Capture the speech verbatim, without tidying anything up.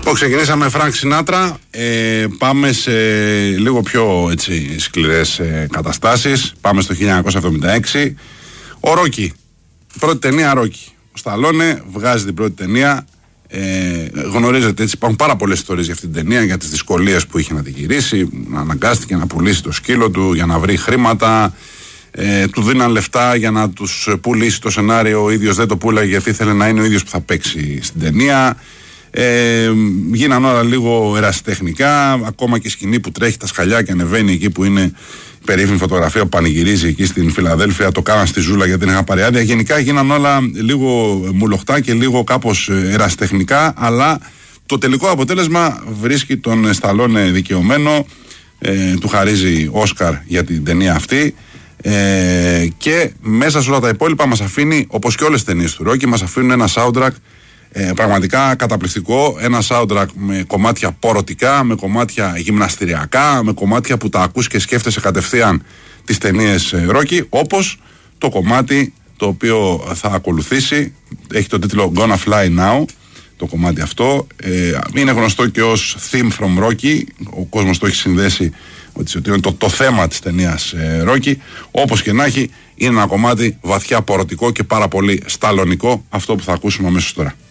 Λοιπόν, ξεκινήσαμε Φρανκ Σινάτρα, ε, πάμε σε λίγο πιο έτσι, σκληρές ε, καταστάσεις. Πάμε στο χίλια εννιακόσια εβδομήντα έξι. Ο Ρόκι, πρώτη ταινία Ρόκι. Ο Σταλόνε βγάζει την πρώτη ταινία. Ε, γνωρίζετε έτσι, υπάρχουν πάρα πολλές ιστορίες για αυτή την ταινία, για τις δυσκολίες που είχε να την γυρίσει. Να αναγκάστηκε να πουλήσει το σκύλο του για να βρει χρήματα. Ε, του δίναν λεφτά για να τους πουλήσει το σενάριο. Ο ίδιος δεν το πούλαγε γιατί ήθελε να είναι ο ίδιος που θα παίξει στην ταινία. Ε, γίναν όλα λίγο ερασιτεχνικά. Ακόμα και η σκηνή που τρέχει τα σκαλιά και ανεβαίνει εκεί που είναι η περίφημη φωτογραφία που πανηγυρίζει εκεί στην Φιλαδέλφια, το κάναν στη Ζούλα γιατί δεν είχαν πάρει άδεια. Γενικά γίναν όλα λίγο μουλοχτά και λίγο κάπως ερασιτεχνικά, αλλά το τελικό αποτέλεσμα βρίσκει τον Σταλόνε δικαιωμένο. Ε, του χαρίζει Όσκαρ για την ταινία αυτή. Ε, και μέσα σε όλα τα υπόλοιπα μας αφήνει, όπως και όλες τις ταινίες του Ρόκι, μας αφήνουν ένα soundtrack ε, πραγματικά καταπληκτικό. Ένα soundtrack με κομμάτια πορωτικά, με κομμάτια γυμναστηριακά, με κομμάτια που τα ακούς και σκέφτεσαι κατευθείαν τις ταινίες Ρόκι, όπως το κομμάτι το οποίο θα ακολουθήσει. Έχει τον τίτλο Gonna Fly Now. Το κομμάτι αυτό ε, είναι γνωστό και ως Theme from Rocky. Ο κόσμος το έχει συνδέσει ότι είναι το, το θέμα της ταινίας ε, Rocky. Όπως και να έχει, είναι ένα κομμάτι βαθιά πορωτικό και πάρα πολύ σταλονικό, αυτό που θα ακούσουμε αμέσως τώρα.